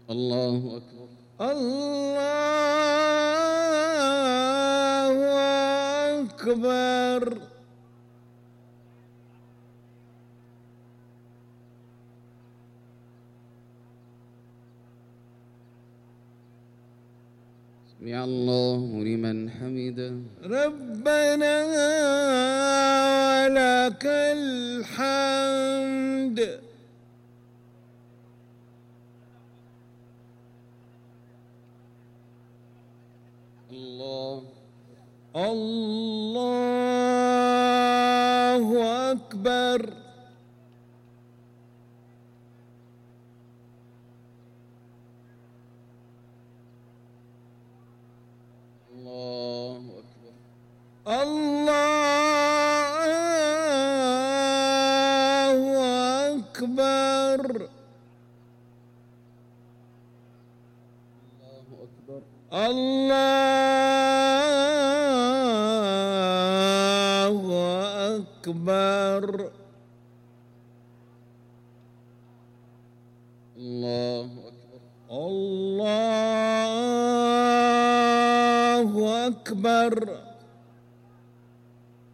الله أكبر. الله أكبر. سمع الله لمن حمده. ربنا ولك الحمد. الله الله أكبر. الله أكبر. الله أكبر. الله أكبر. الله أكبر. الله أكبر.